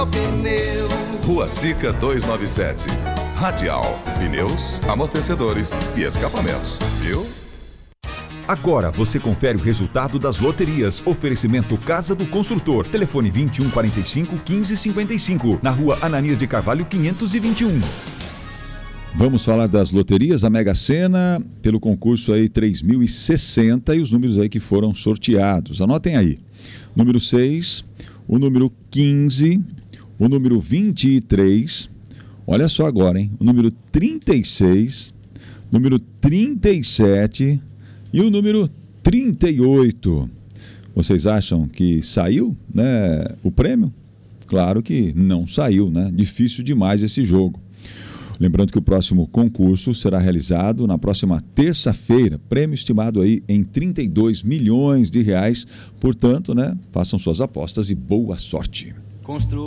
Radial Pneus. Rua Sica 297. Radial Pneus, amortecedores e escapamentos. Viu? Agora você confere o resultado das loterias. Oferecimento Casa do Construtor. Telefone 2145 1555. Na rua Ananias de Carvalho 521. Vamos falar das loterias. A Mega Sena, pelo concurso aí 3060 e os números aí que foram sorteados. Anotem aí. Número 6, o número 15, o número 23. Olha só agora, hein? O número 36, número 37 e o número 38. Vocês acham que saiu, né, o prêmio? Claro que não saiu, né? Difícil demais esse jogo. Lembrando que o próximo concurso será realizado na próxima terça-feira. Prêmio estimado aí em 32 milhões de reais. Portanto, né, façam suas apostas e boa sorte.